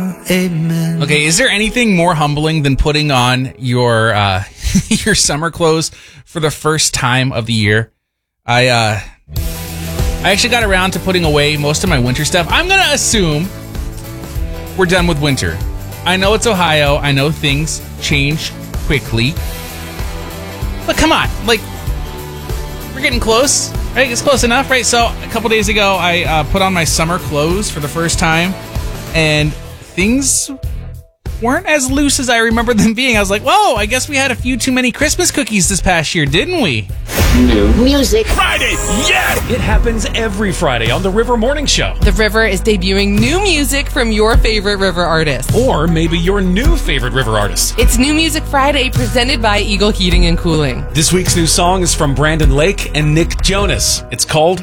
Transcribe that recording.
amen. Okay, is there anything more humbling than putting on your your summer clothes for the first time of the year? I actually got around to putting away most of my winter stuff. I'm going to assume we're done with winter. I know it's Ohio. I know things change quickly. But come on, like, we're getting close, right? It's close enough, right? So a couple days ago, I put on my summer clothes for the first time, and things weren't as loose as I remember them being. I was like, whoa, I guess we had a few too many Christmas cookies this past year, didn't we? New music Friday, yes! It happens every Friday on the River Morning Show. The River is debuting new music from your favorite River artists. Or maybe your new favorite River artist. It's New Music Friday, presented by Eagle Heating and Cooling. This week's new song is from Brandon Lake and Nick Jonas. It's called